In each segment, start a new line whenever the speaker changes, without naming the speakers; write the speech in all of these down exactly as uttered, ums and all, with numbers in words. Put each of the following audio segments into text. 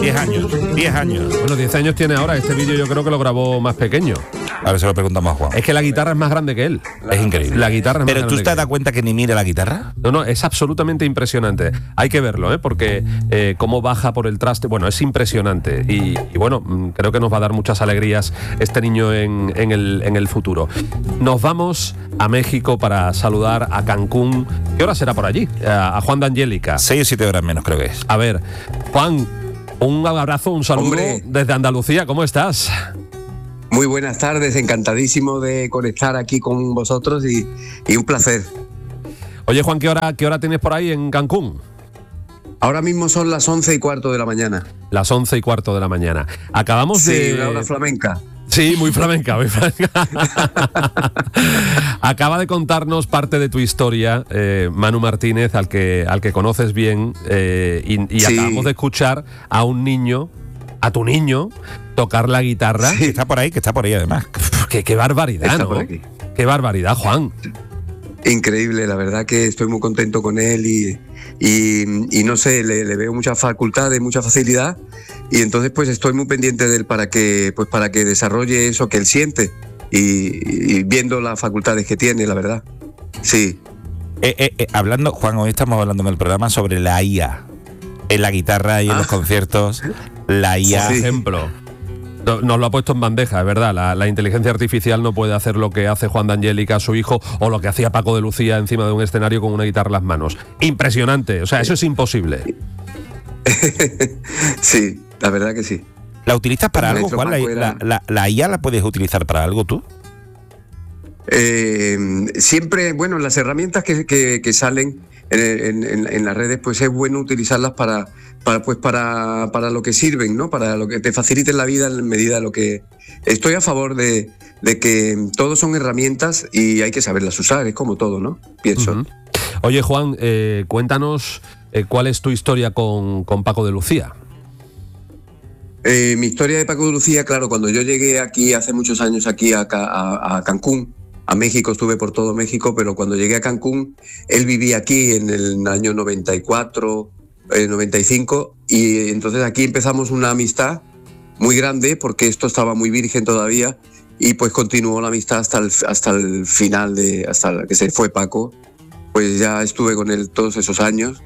diez años, diez años.
Bueno, diez años tiene ahora. Este vídeo yo creo que lo grabó más pequeño.
A ver, se lo preguntamos a Juan.
Es que la guitarra es más grande que él.
Es increíble.
La guitarra es más
Pero
grande
¿tú te
que
das
él.
cuenta que ni mira la guitarra?
No, no, es absolutamente impresionante. Hay que verlo, ¿eh? Porque eh, cómo baja por el traste. Bueno, es impresionante. Y, y bueno, creo que nos va a dar muchas alegrías este niño en, en, el, en el futuro. Nos vamos a México para saludar a Cancún. ¿Qué hora será por allí? A, a Juan de Angélica.
Seis o siete horas menos, creo que es.
A ver, Juan, un abrazo, un saludo
Hombre.
desde Andalucía. ¿Cómo estás?
Muy buenas tardes, encantadísimo de conectar aquí con vosotros y, y un placer.
Oye, Juan, ¿qué hora, ¿qué hora tienes por ahí en Cancún?
Ahora mismo son las once y cuarto de la mañana.
Las once y cuarto de la mañana. Acabamos
Sí,
de...
una hora flamenca.
Sí, muy flamenca, muy flamenca. Acaba de contarnos parte de tu historia, eh, Manu Martínez, al que, al que conoces bien, eh, y, y
Sí.
acabamos de escuchar a un niño, a tu niño, tocar la guitarra.
Que está por ahí, que está por ahí además.
Qué, qué barbaridad,
Está
¿no?
por aquí.
Qué barbaridad, Juan.
Increíble, la verdad que estoy muy contento con él y, y, y no sé, le, le veo mucha facultad, mucha facilidad y entonces pues estoy muy pendiente de él para que, pues, para que desarrolle eso que él siente y, y viendo las facultades que tiene, la verdad. Sí.
Eh, eh, eh, hablando, Juan, hoy estamos hablando en el programa sobre la I A. En la guitarra y en
Ah.
los conciertos, la I A.
Por
Sí.
ejemplo. No- Nos lo ha puesto en bandeja, es verdad. La, la inteligencia artificial no puede hacer lo que hace Juan de Angélica, su hijo, o lo que hacía Paco de Lucía encima de un escenario con una guitarra en las manos. Impresionante. O sea, eso es imposible.
Sí, la verdad que sí.
¿La utilizas para
El
algo,
maestro
Juan? ¿La,
Paco era-
la, la, la I A la puedes utilizar para algo tú?
Eh, siempre, bueno, las herramientas que, que, que salen en, en, en las redes, pues es bueno utilizarlas para, para, pues para, para lo que sirven, ¿no? Para lo que te faciliten la vida en medida de lo que... Estoy a favor de, de que todos son herramientas y hay que saberlas usar, es como todo, ¿no? Pienso.
Ujú. Oye, Juan, eh, cuéntanos eh, cuál es tu historia con, con Paco de Lucía.
Eh, mi historia de Paco de Lucía, claro, cuando yo llegué aquí hace muchos años aquí a, Ca- a, a Cancún, a México, estuve por todo México, pero cuando llegué a Cancún, él vivía aquí en el año noventa y cuatro, eh, noventa y cinco, y entonces aquí empezamos una amistad muy grande, porque esto estaba muy virgen todavía, y pues continuó la amistad hasta el, hasta el final, de, hasta que se fue Paco. Pues ya estuve con él todos esos años,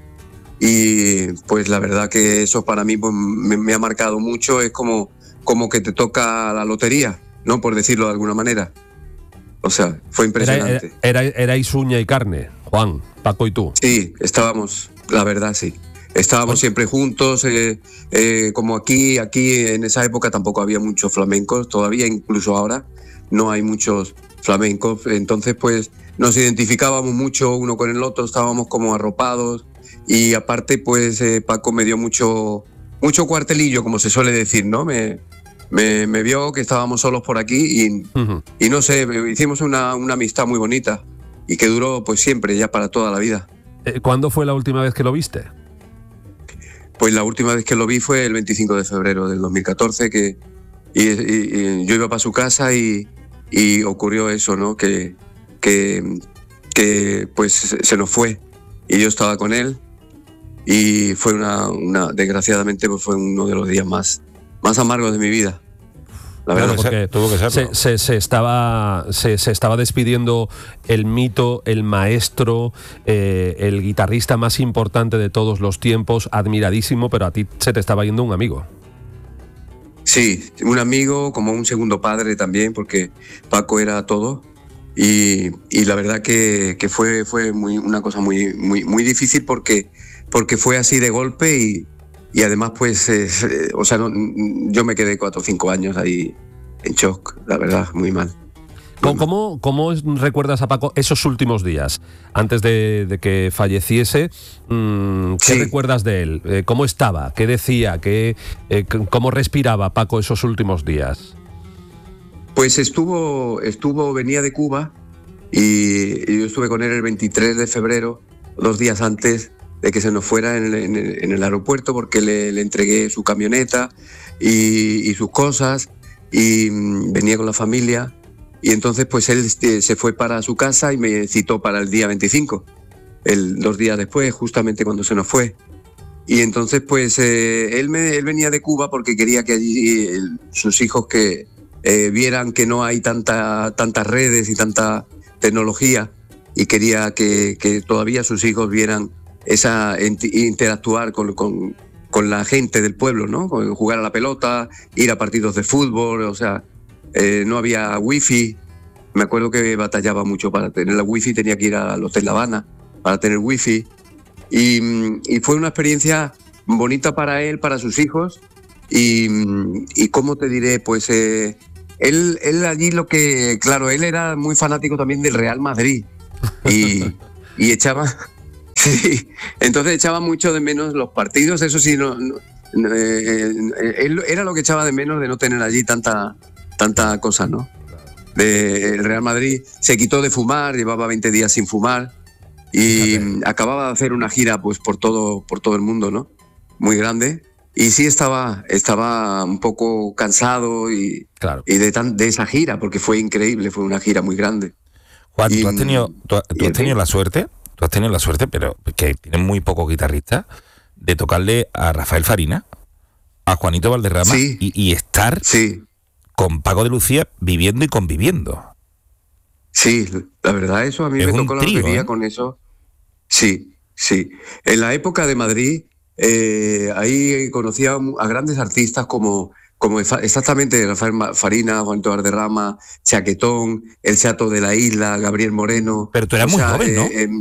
y pues la verdad que eso para mí pues, me, me ha marcado mucho, es como, como que te toca la lotería, ¿no? Por decirlo de alguna manera. O sea, fue
Era,
impresionante.
era, era- erais uña y carne, Juan, Paco y tú.
Sí, estábamos, la verdad sí. Estábamos siempre juntos, eh, eh, como aquí, aquí en esa época tampoco había muchos flamencos, todavía incluso ahora no hay muchos flamencos, entonces pues nos identificábamos mucho uno con el otro, estábamos como arropados y aparte pues eh, Paco me dio mucho, mucho cuartelillo, como se suele decir, ¿no? Me, me, me vio que estábamos solos por aquí y,
Ujú.
y no sé, hicimos una, una amistad muy bonita y que duró pues siempre, ya para toda la vida.
Eh, ¿Cuándo fue la última vez que lo viste?
Pues la última vez que lo vi fue el veinticinco de febrero del dos mil catorce, que y, y- y yo iba para su casa y, y ocurrió eso, ¿no? Que, que, que pues se se nos fue y yo estaba con él y fue una, una desgraciadamente pues fue uno de los días más, más amargos de mi vida. La
Claro,
verdad.
porque
tuvo que serlo.
se, se- se estaba, se, se estaba despidiendo el mito, el maestro, eh, el guitarrista más importante de todos los tiempos, admiradísimo, pero a ti se te estaba yendo un amigo.
Sí, un amigo, como un segundo padre también, porque Paco era todo. Y, y la verdad que, que fue, fue muy, una cosa muy, muy, muy difícil porque, porque fue así de golpe y, y además, pues, eh, o sea, no, yo me quedé cuatro o cinco años ahí en shock, la verdad, muy mal.
¿Cómo, cómo, cómo es- recuerdas a Paco esos últimos días, antes de, de que falleciese? Mm, ¿Qué
Sí.
recuerdas de él? Eh, ¿Cómo estaba? ¿Qué decía? ¿Qué, eh, c- ¿Cómo respiraba Paco esos últimos días?
Pues estuvo, estuvo, venía de Cuba y, y yo estuve con él el veintitrés de febrero, dos días antes de que se nos fuera en el, en el- en el aeropuerto, porque le, le entregué su camioneta y, y sus cosas y mm, venía con la familia y entonces pues él este, se fue para su casa y me citó para el día veinticinco, el, dos días después, justamente cuando se nos fue. Y entonces, pues, eh, él, me, él venía de Cuba porque quería que allí eh, sus hijos que eh, vieran que no hay tanta, tantas redes y tanta tecnología, y quería que, que todavía sus hijos vieran esa interactuar con, con, con la gente del pueblo, ¿no? Jugar a la pelota, ir a partidos de fútbol, o sea, eh, no había wifi. Me acuerdo que batallaba mucho para tener la wifi, tenía que ir al Hotel La Habana para tener wifi. Y, y fue una experiencia bonita para él, para sus hijos. Y, y cómo te diré, pues eh, él, él allí lo que, claro, él era muy fanático también del Real Madrid. Y, y echaba, sí, entonces echaba mucho de menos los partidos, eso sí, no, no, eh, él era lo que echaba de menos de no tener allí tanta, tanta cosa, ¿no? De, el Real Madrid se quitó de fumar, llevaba veinte días sin fumar. Y okay. acababa de hacer una gira pues por todo, por todo el mundo, ¿no? Muy grande. Y sí estaba, estaba un poco cansado y, claro. y de, tan, de esa gira, porque fue increíble, fue una gira muy grande.
Juan, y, tú has tenido, tú, tú has tenido la suerte, tú has tenido la suerte, pero que tienen muy pocos guitarristas, de tocarle a Rafael Farina, a Juanito Valderrama
sí.
y, y estar
sí.
con Paco de Lucía viviendo y conviviendo.
Sí, la verdad, eso a mí
es
me tocó la lotería, ¿eh? Con eso. Sí, sí. En la época de Madrid, eh, ahí conocía a grandes artistas como, como exactamente Rafael Farina, Juanito Valderrama, Chaquetón, El Chato de la Isla, Gabriel Moreno.
Pero tú eras o muy sea, joven, ¿no?
Eh, eh,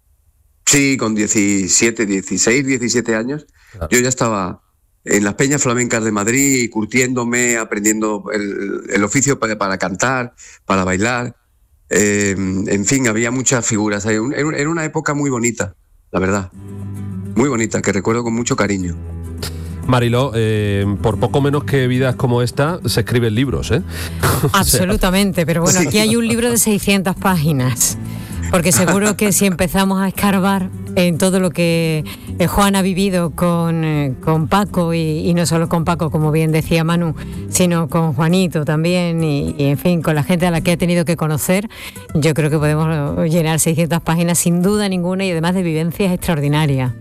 sí, con diecisiete, dieciséis, diecisiete años. Claro. Yo ya estaba en las peñas flamencas de Madrid, curtiéndome, aprendiendo el, el oficio para, para cantar, para bailar. Eh, en fin, había muchas figuras. Era una época muy bonita, la verdad. Muy bonita, que recuerdo con mucho cariño.
Mariló, eh, por poco menos que vidas como esta, se escriben libros, ¿eh?
Absolutamente, pero bueno, aquí hay un libro de seiscientas páginas. Porque seguro que si empezamos a escarbar en todo lo que Juan ha vivido con, eh, con Paco, y, y no solo con Paco, como bien decía Manu, sino con Juanito también, y, y en fin, con la gente a la que ha tenido que conocer, yo creo que podemos llenar seiscientas páginas sin duda ninguna, y además de vivencias extraordinarias.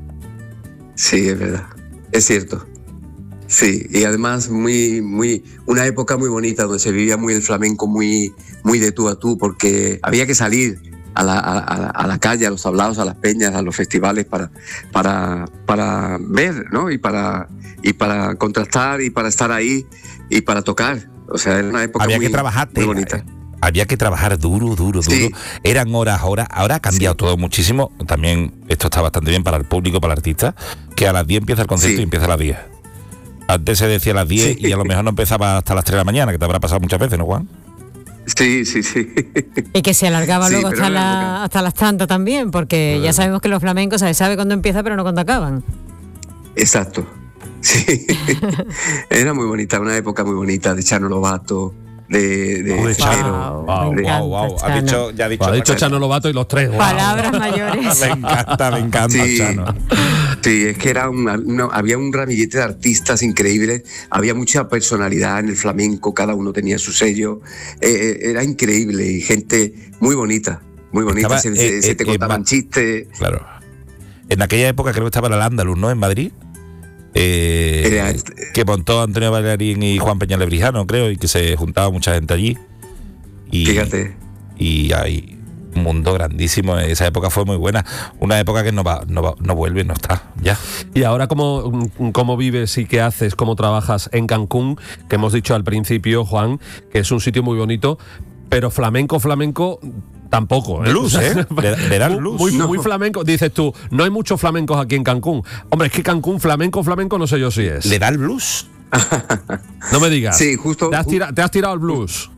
Sí, es verdad, es cierto. Sí, y además muy, muy, una época muy bonita donde se vivía muy el flamenco, muy, muy de tú a tú, porque había que salir a la, a, a la calle, a los tablaos, a las peñas, a los festivales para, para, para ver, ¿no? Y para, y para contrastar y para estar ahí y para tocar. O sea, era una época
había
muy,
que trabajar,
muy bonita.
Había que trabajar duro, duro, duro. Sí. Eran horas, horas. Ahora ha cambiado sí. todo muchísimo. También esto está bastante bien para el público, para el artista, que a las diez empieza el concierto sí. y empieza a las diez. Antes se decía a las diez sí. y a lo mejor no empezaba hasta las tres de la mañana, que te habrá pasado muchas veces, ¿no, Juan?
Sí, sí, sí.
Y que se alargaba sí, luego hasta, la, hasta las tantas también, porque bueno. ya sabemos que los flamencos se sabe cuándo empieza, pero no cuándo acaban.
Exacto. Sí. Era muy bonita, una época muy bonita de Chano Lobato, de, de,
oh, de
Chano.
Wow, wow, wow, wow. Ha dicho, ya ha dicho,
ha dicho Chano Lobato y los tres. Wow.
Palabras mayores.
Me encanta, me encanta,
sí.
Chano.
Sí, es que era una, una, había un ramillete de artistas increíbles, había mucha personalidad en el flamenco, cada uno tenía su sello, eh, era increíble y gente muy bonita, muy bonita, estaba, se, eh, se te eh, contaban eh, chistes.
Claro. En aquella época creo que estaba el Andaluz, ¿no? En Madrid. Eh, era, que montó Antonio Bailarín y Juan Peñalebrijano, creo, y que se juntaba mucha gente allí. Y,
fíjate.
Y hay un mundo grandísimo. Esa época fue muy buena. Una época que no va, no va, no vuelve, no está ya.
Y ahora, ¿cómo, cómo vives y qué haces, cómo trabajas en Cancún? Que hemos dicho al principio, Juan, que es un sitio muy bonito, pero flamenco, flamenco tampoco, ¿eh?
Blues, ¿eh? Le dan blues.
Muy, no. muy flamenco. Dices tú, no hay muchos flamencos aquí en Cancún. Hombre, es que Cancún, flamenco, flamenco, no sé yo si es.
¿Le da el blues?
No me digas.
Sí, justo.
¿Te has, tira, te has tirado el blues?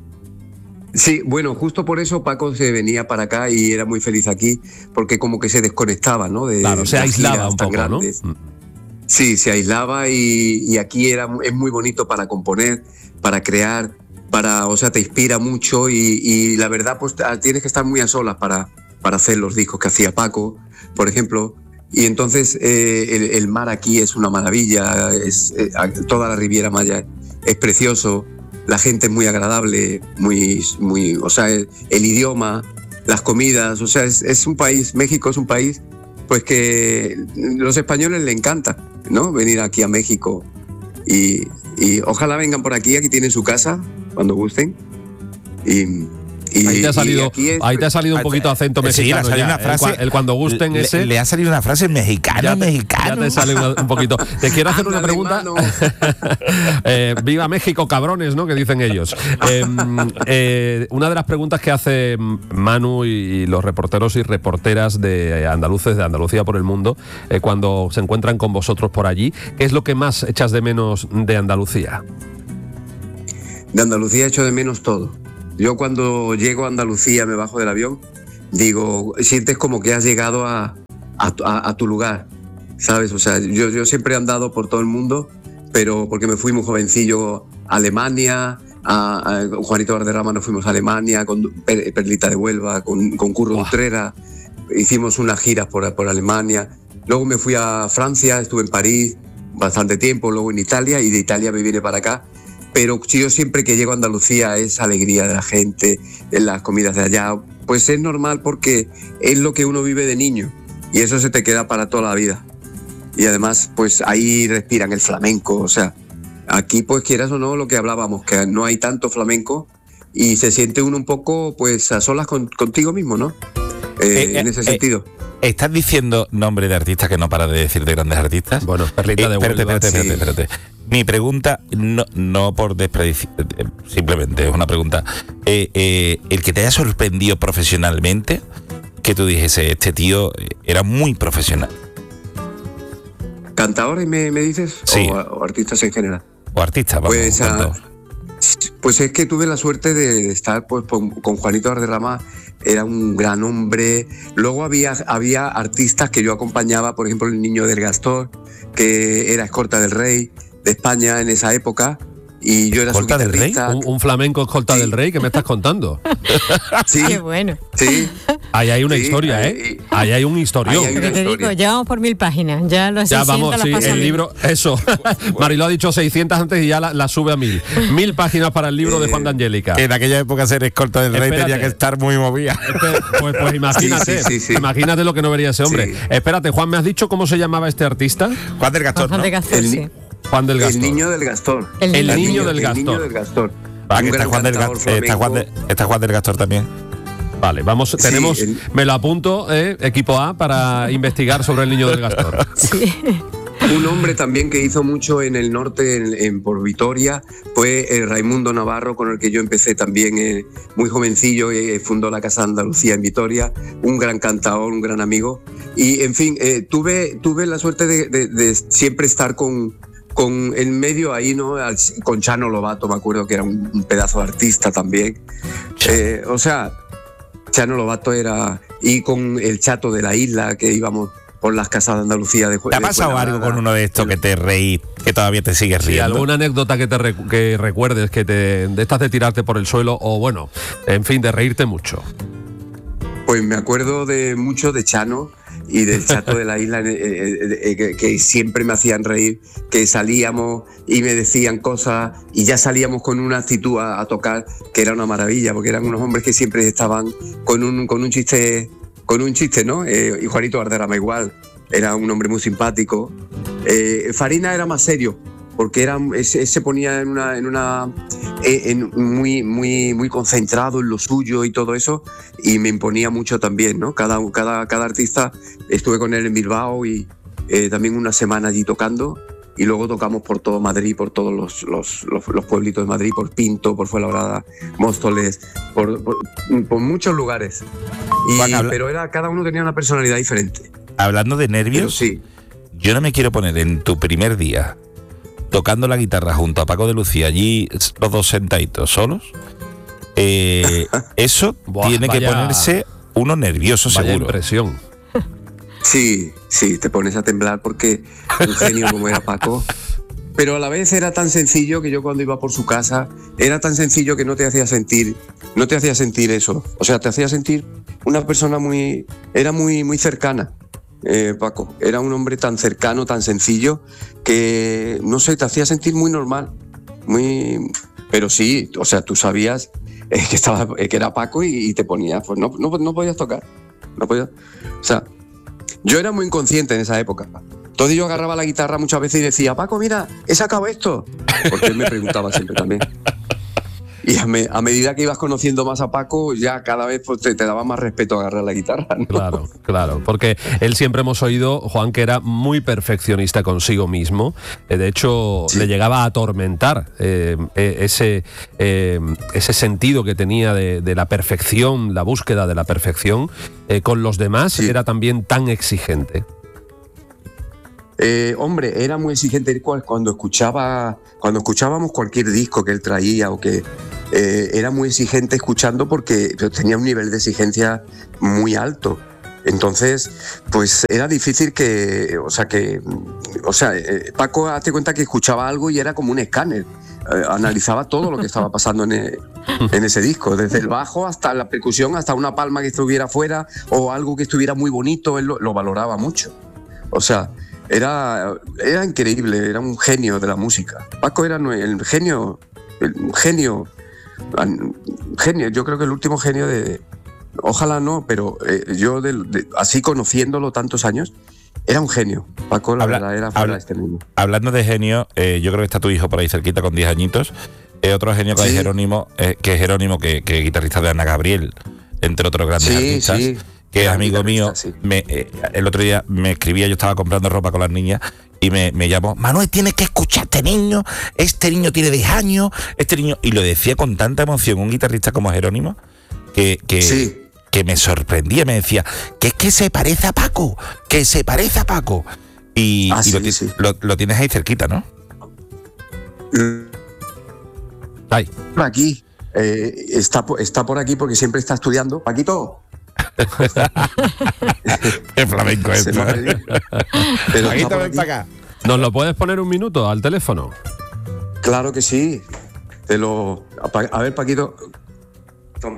Sí, bueno, justo por eso Paco se venía para acá y era muy feliz aquí, porque como que se desconectaba, ¿no? De,
claro, se aislaba un poco,
grandes.
¿no?
Sí, se aislaba y, y aquí era, es muy bonito para componer, para crear, para, o sea, te inspira mucho y, y la verdad, pues tienes que estar muy a solas para, para hacer los discos que hacía Paco, por ejemplo. Y entonces eh, el, el mar aquí es una maravilla, es, eh, toda la Riviera Maya es precioso, la gente es muy agradable, muy, muy, o sea, el, el idioma, las comidas, o sea, es, es un país, México es un país pues que los españoles les encanta, ¿no? Venir aquí a México y, y ojalá vengan por aquí, aquí tienen su casa cuando gusten. Y, y
ahí te ha salido,
es,
ahí te ha salido un poquito acento mexicano.
Sí,
ya,
una frase,
el, el cuando gusten
le,
ese.
Le ha salido una frase mexicana,
ya te,
mexicano.
Ya te sale un, un poquito. Te quiero hacer una pregunta. eh, Viva México, cabrones, ¿no? Que dicen ellos. Eh, eh, una de las preguntas que hace Manu y los reporteros y reporteras de andaluces, de Andalucía por el mundo, eh, cuando se encuentran con vosotros por allí, ¿qué es lo que más echas de menos de Andalucía?
De Andalucía echo de menos todo. Yo cuando llego a Andalucía, me bajo del avión, digo, sientes como que has llegado a, a, a, a tu lugar, ¿sabes? O sea, yo, yo siempre he andado por todo el mundo, pero porque me fui muy jovencillo a Alemania, a, a Juanito Valderrama nos fuimos a Alemania, con per, Perlita de Huelva, con, con Curro wow. Utrera, hicimos unas giras por, por Alemania, luego me fui a Francia, estuve en París bastante tiempo, luego en Italia, y de Italia me vine para acá. Pero yo siempre que llego a Andalucía, esa alegría de la gente, en las comidas de allá, pues es normal porque es lo que uno vive de niño y eso se te queda para toda la vida. Y además, pues ahí respiran el flamenco, o sea, aquí pues quieras o no lo que hablábamos, que no hay tanto flamenco y se siente uno un poco pues a solas con, contigo mismo, ¿no? Eh, eh, en ese eh, sentido.
Eh, ¿Estás diciendo nombre de artistas que no paras de decir de grandes artistas?
Bueno, Perlita
eh,
de
Huelva. Espérate, espérate,
Sí.
espérate, espérate. Mi pregunta, no, no por despreciar, simplemente es una pregunta. Eh, eh, el que te haya sorprendido profesionalmente, que tú dijese, este tío era muy profesional.
¿Cantadores me, me dices?
Sí.
O, o artistas en general.
O artistas, vamos.
Pues, a, pues es que tuve la suerte de estar pues, con, con Juanito Valderrama, era un gran hombre. Luego había, había artistas que yo acompañaba, por ejemplo, el Niño del Gastor, que era escolta del rey de España en esa época, y yo era su guitarrista.
¿Un, un flamenco escolta sí. del rey? ¿Qué me estás contando?
Sí. Qué bueno.
Sí.
Ahí hay una
sí,
historia,
ahí,
¿eh? Ahí hay un historión.
Ahí hay
una te
historia.
digo, ya vamos por mil páginas, ya lo
Ya vamos, sí, el libro, eso. Mariló ha dicho seiscientas antes y ya la, la sube a mil. Mil páginas para el libro de Juan de Angélica.
En aquella época ser escolta del
Espérate.
rey tenía que estar muy movida.
Pues, pues imagínate,
sí, sí, sí, sí.
imagínate lo que no vería ese hombre. Sí. Espérate, Juan, ¿me has dicho cómo se llamaba este artista?
Juan del Gastor,
Juan
¿no?
del Gastor,
el,
sí.
Juan del Gastor.
El Niño del Gastor.
El, el,
el
niño,
niño
del Gastor.
El Niño del Gastor.
Ah, que está Juan, del Gastor, está, Juan de, está Juan del Gastor también.
Vale, vamos, tenemos,
sí, el...
me lo apunto, eh, equipo A, para investigar sobre el Niño del Gastor.
Sí.
Un hombre también que hizo mucho en el norte, en, en, por Vitoria, fue eh, Raimundo Navarro, con el que yo empecé también eh, muy jovencillo, eh, fundó la Casa de Andalucía en Vitoria, un gran cantador, un gran amigo. Y, en fin, eh, tuve, tuve la suerte de, de, de siempre estar con, con en medio ahí, ¿no? Con Chano Lobato, me acuerdo que era un, un pedazo de artista también. Eh, o sea, Chano Lobato era... Y con el Chato de la Isla, que íbamos por las casas de Andalucía de
¿Te ha pasado algo con uno de estos que te reí, que todavía te sigues riendo?
Sí, alguna anécdota que te recu- que recuerdes, que te de estas de tirarte por el suelo o bueno, en fin, de reírte mucho.
Pues me acuerdo de mucho de Chano y del Chato de la Isla, eh, eh, eh, que, que siempre me hacían reír, que salíamos y me decían cosas y ya salíamos con una actitud a, a tocar que era una maravilla, porque eran unos hombres que siempre estaban con un, con un chiste, con un chiste, ¿no? Eh, y Juanito Valderrama igual, era un hombre muy simpático. Eh, Farina era más serio, porque era, ese, se ponía en una, en una en, muy, muy, muy concentrado en lo suyo y todo eso, y me imponía mucho también, ¿no? Cada, cada, cada artista, estuve con él en Bilbao y eh, también una semana allí tocando, y luego tocamos por todo Madrid, por todos los, los, los, los pueblitos de Madrid, por Pinto, por Fuenlabrada, Móstoles, por, por, por muchos lugares. Y, Juan, habla... Pero era, cada uno tenía una personalidad diferente.
Hablando de nervios,
sí.
Yo no me quiero poner en tu primer día tocando la guitarra junto a Paco de Lucía, allí los dos sentaditos solos. Eh, eso Buah, tiene vaya, que ponerse uno nervioso,
vaya
seguro.
Impresión.
Sí, sí, te pones a temblar porque un genio como era Paco. Pero a la vez era tan sencillo que yo cuando iba por su casa, era tan sencillo que no te hacía sentir, no te hacía sentir eso. O sea, te hacía sentir una persona muy, era muy, muy cercana. Eh, Paco, era un hombre tan cercano, tan sencillo, que no sé, te hacía sentir muy normal, muy, pero sí, o sea, tú sabías eh, que estaba, eh, que era Paco y, y te ponías, pues no, no, no podías tocar, no podías, o sea, Yo era muy inconsciente en esa época. Entonces yo agarraba la guitarra muchas veces y decía, Paco, mira, he sacado esto. Porque él me preguntaba siempre también. Y a, me, a medida que ibas conociendo más a Paco, ya cada vez pues, te, te daba más respeto a agarrar la guitarra, ¿no?
Claro, claro, porque él siempre hemos oído, Juan, que era muy perfeccionista consigo mismo. Eh, de hecho, sí. le llegaba a atormentar eh, eh, ese, eh, ese sentido que tenía de, de la perfección, la búsqueda de la perfección. Eh, con los demás sí. era también tan exigente.
Eh, hombre, era muy exigente cuando escuchaba, cuando escuchábamos cualquier disco que él traía o que eh, era muy exigente escuchando porque tenía un nivel de exigencia muy alto. Entonces, pues era difícil que, o sea, que, o sea, eh, Paco, hazte cuenta que escuchaba algo y era como un escáner. Eh, analizaba todo lo que estaba pasando en, el, en ese disco, desde el bajo hasta la percusión, hasta una palma que estuviera fuera o algo que estuviera muy bonito, él lo, lo valoraba mucho. O sea, Era, era increíble, era un genio de la música. Paco era el genio, el genio, genio, yo creo que el último genio de... Ojalá no, pero eh, yo de, de, así conociéndolo tantos años, era un genio. Paco, la habla, verdad, era fuera
habla,
de este mundo.
Hablando de genio, eh, yo creo que está tu hijo por ahí cerquita con diez añitos. Eh, otro genio que sí. es Jerónimo, eh, que es Jerónimo, que, que es guitarrista de Ana Gabriel, entre otros grandes
sí,
artistas.
Sí.
Que es amigo mío, sí. me, eh, el otro día me escribía, yo estaba comprando ropa con las niñas y me, me llamó, Manuel, tienes que escuchar a este niño, este niño tiene diez años, este niño, y lo decía con tanta emoción un guitarrista como Jerónimo, que, que, sí. que me sorprendía, me decía, que es que se parece a Paco, que se parece a Paco. Y,
ah,
y
sí,
lo,
sí.
lo, lo tienes ahí cerquita, ¿no?
Ahí. Por aquí, eh, está, está por aquí porque siempre está estudiando. Paquito.
Qué flamenco es.
Pero
Paquito, ven para acá.
¿Nos lo puedes poner un minuto al teléfono?
Claro que sí. Te lo. A ver, Paquito. Toma.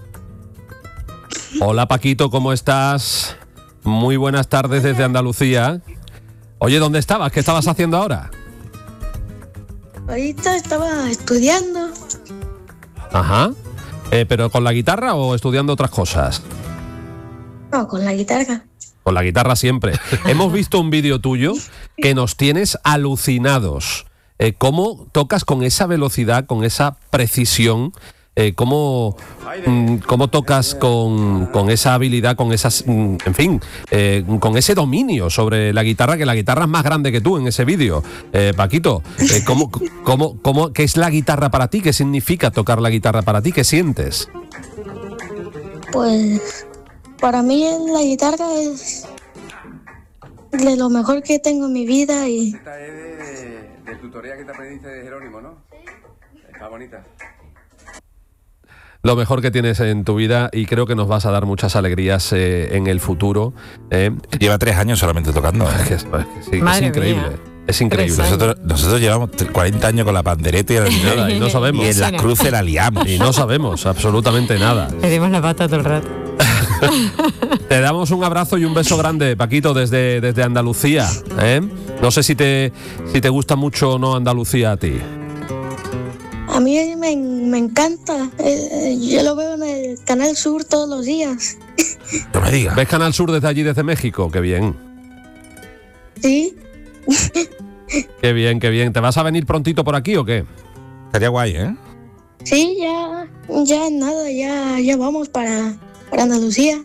Hola, Paquito, ¿cómo estás? Muy buenas tardes desde Andalucía. Oye, ¿dónde estabas? ¿Qué estabas haciendo ahora?
Ahorita estaba estudiando.
Ajá. Eh, ¿Pero con la guitarra o estudiando otras cosas?
No, con la guitarra.
Con la guitarra siempre. Hemos visto un vídeo tuyo que nos tienes alucinados. Eh, ¿Cómo tocas con esa velocidad, con esa precisión? Eh, ¿cómo, mm, ¿Cómo tocas con, con esa habilidad, con esas, mm, en fin, eh, con ese dominio sobre la guitarra, que la guitarra es más grande que tú en ese vídeo? Eh, Paquito, eh, ¿cómo, cómo, cómo, ¿qué es la guitarra para ti? ¿Qué significa tocar la guitarra para ti? ¿Qué sientes?
Pues para mí la guitarra es de lo mejor que tengo en mi vida. Y
esta es de, de tutoría que te aprendiste de Jerónimo, ¿no? Está bonita.
Lo mejor que tienes en tu vida, y creo que nos vas a dar muchas alegrías eh, en el futuro. Eh.
Lleva tres años solamente tocando. ¿eh?
Es, que es, sí, es increíble. Mía. Es increíble.
Nosotros, nosotros llevamos cuarenta años con la pandereta y, el,
nada, y no sabemos.
Y en las cruces la liamos.
Y no sabemos absolutamente nada.
Le dimos la pata todo el rato.
Te damos un abrazo y un beso grande, Paquito, desde, desde Andalucía. ¿eh? No sé si te, si te gusta mucho o no Andalucía a ti.
A mí me, me encanta. Eh, yo lo veo en el Canal Sur todos los días.
No me digas.
¿Ves Canal Sur desde allí, desde México? Qué bien.
Sí.
Qué bien, qué bien. ¿Te vas a venir prontito por aquí o qué?
Estaría guay, ¿eh?
Sí, ya, ya nada, ya, ya vamos para, para Andalucía.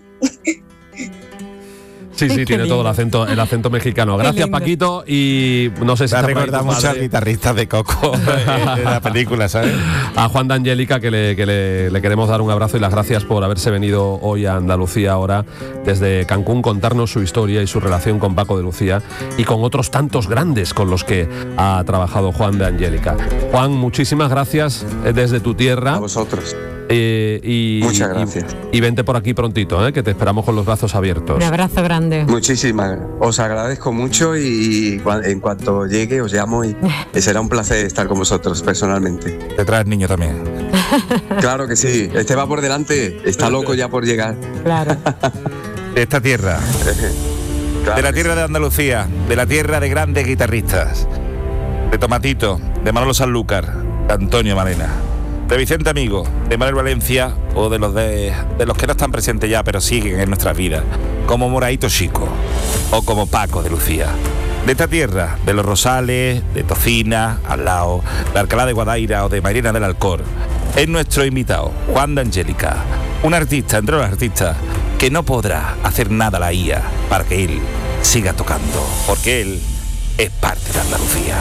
Sí, sí, tiene todo el acento, el acento mexicano. Gracias, Paquito, y no sé si
te recuerda mucho al guitarrista de Coco de, de la película, ¿sabes?
A Juan de Angélica, que, le, que le, le queremos dar un abrazo y las gracias por haberse venido hoy a Andalucía ahora desde Cancún, contarnos su historia y su relación con Paco de Lucía y con otros tantos grandes con los que ha trabajado Juan de Angélica. Juan, muchísimas gracias desde tu tierra.
A vosotros.
Eh, y,
Muchas gracias.
Y, y vente por aquí prontito, ¿eh? Que te esperamos con los brazos abiertos.
Un abrazo grande.
Muchísimas. Os agradezco mucho y en cuanto llegue os llamo y será un placer estar con vosotros personalmente.
Te traes niño también.
Claro que sí. Este va por delante. Está loco ya por llegar.
Claro.
De esta tierra. Claro, de la tierra de Andalucía. De la tierra de grandes guitarristas. De Tomatito. De Manolo Sanlúcar. De Antonio Malena. de Vicente Amigo, de Manuel Valencia o de los de, de los que no están presentes ya pero siguen en nuestras vidas, como Moraito Chico o como Paco de Lucía. De esta tierra, de Los Rosales, de Tocina, al lado, de Alcalá de Guadaira o de Mairena del Alcor, es nuestro invitado, Juan de Angélica, un artista entre los artistas que no podrá hacer nada a la I A para que él siga tocando, porque él es parte de Andalucía.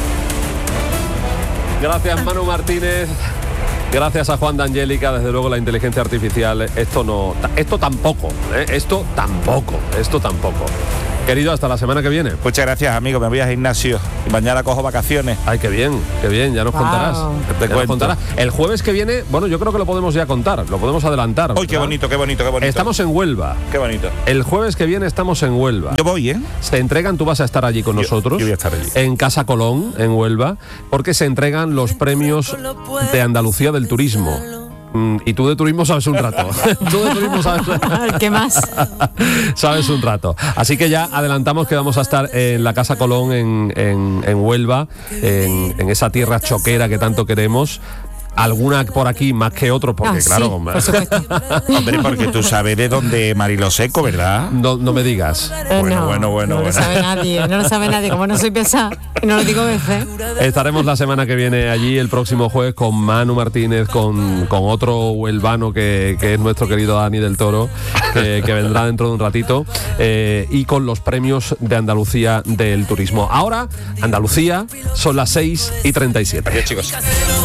Gracias, Manu Martínez. Gracias a Juan de Angélica. Desde luego la inteligencia artificial, esto no, esto tampoco, ¿eh? esto tampoco, esto tampoco. Querido, hasta la semana que viene.
Muchas gracias, amigo. Me voy a gimnasio y mañana cojo vacaciones.
Ay, qué bien, qué bien, ya nos wow. contarás.
Te
ya nos contarás. El jueves que viene, bueno, yo creo que lo podemos ya contar, lo podemos adelantar.
Uy, qué bonito, qué bonito, qué bonito.
Estamos en Huelva.
Qué bonito.
El jueves que viene estamos en Huelva.
Yo voy, ¿eh?
Se entregan, tú vas a estar allí con
yo,
nosotros.
Yo voy a estar allí.
En Casa Colón, en Huelva, porque se entregan los premios de Andalucía del Turismo. Y tú de turismo sabes un rato. Tú de turismo sabes.
¿Qué más?
Sabes un rato. Así que ya adelantamos que vamos a estar en la Casa Colón en, en, en Huelva, en, en esa tierra choquera que tanto queremos. Alguna por aquí más que otros, porque
ah,
claro,
sí,
hombre.
Por supuesto.
Hombre, porque tú sabes de dónde Marilo Seco, ¿verdad?
No, no me digas.
Eh,
bueno,
no,
bueno, bueno,
no
bueno.
lo sabe nadie, no lo sabe nadie. Como no soy pesada, no lo digo veces.
Estaremos la semana que viene allí, el próximo jueves, con Manu Martínez, con, con otro huelvano que, que es nuestro querido Dani del Toro, que, que vendrá dentro de un ratito, eh, y con los premios de Andalucía del turismo. Ahora, Andalucía, son las seis y treinta y siete.
Adiós, chicos.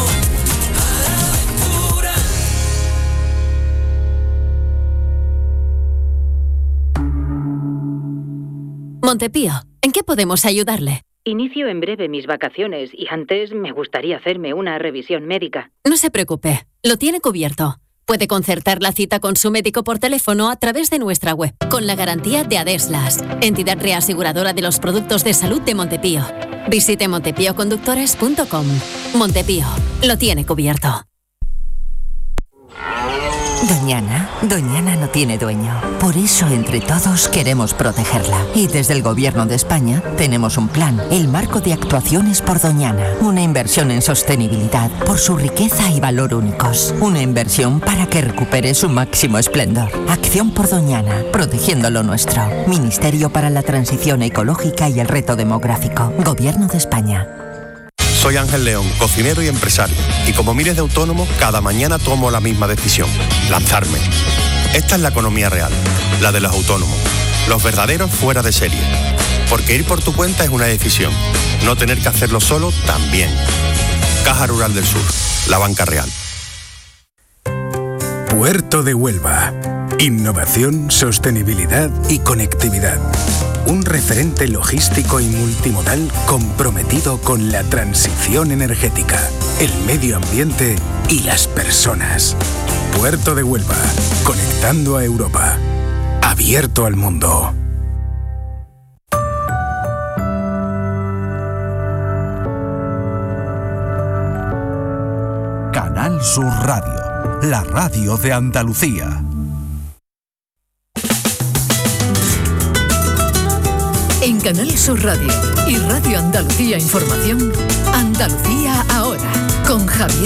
Montepío, ¿en qué podemos ayudarle?
Inicio en breve mis vacaciones y antes me gustaría hacerme una revisión médica.
No se preocupe, lo tiene cubierto. Puede concertar la cita con su médico por teléfono a través de nuestra web, con la garantía de Adeslas, entidad reaseguradora de los productos de salud de Montepío. Visite montepío conductores punto com. Montepío, lo tiene cubierto.
Doñana, Doñana no tiene dueño. Por eso, entre todos, queremos protegerla. Y desde el Gobierno de España tenemos un plan, el Marco de Actuaciones por Doñana. Una inversión en sostenibilidad por su riqueza y valor únicos. Una inversión para que recupere su máximo esplendor. Acción por Doñana, protegiendo lo nuestro. Ministerio para la Transición Ecológica y el Reto Demográfico. Gobierno de España.
Soy Ángel León, cocinero y empresario. Y como miles de autónomos, cada mañana tomo la misma decisión: lanzarme. Esta es la economía real, la de los autónomos, los verdaderos fuera de serie. Porque ir por tu cuenta es una decisión, no tener que hacerlo solo también. Caja Rural del Sur, la banca real.
Puerto de Huelva. Innovación, sostenibilidad y conectividad. Un referente logístico y multimodal comprometido con la transición energética, el medio ambiente y las personas. Puerto de Huelva, conectando a Europa. Abierto al mundo.
Canal Sur Radio, la radio de Andalucía.
En Canal Sur Radio y Radio Andalucía Información, Andalucía ahora, con Javier